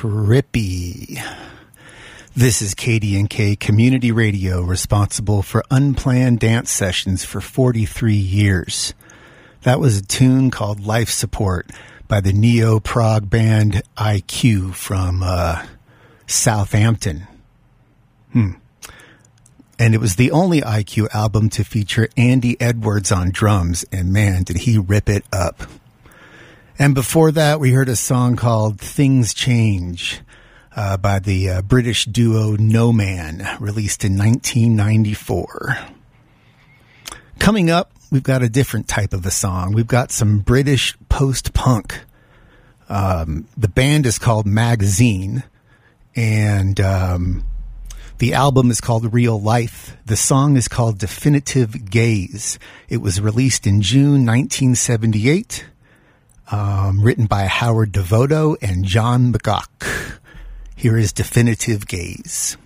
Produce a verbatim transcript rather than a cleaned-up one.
trippy. This is K D N K Community Radio, responsible for unplanned dance sessions for forty-three years. That was a tune called Life Support by the neo-prog band I Q from uh, Southampton. Hmm. And it was the only I Q album to feature Andy Edwards on drums, and man, did he rip it up. And before that, we heard a song called Things Change uh, by the uh, British duo No Man, released in nineteen ninety-four. Coming up, we've got a different type of a song. We've got some British post-punk. Um, the band is called Magazine, and um, the album is called Real Life. The song is called Definitive Gaze. It was released in June nineteen seventy-eight. Um, written by Howard Devoto and John McGough. Here is Definitive Gaze.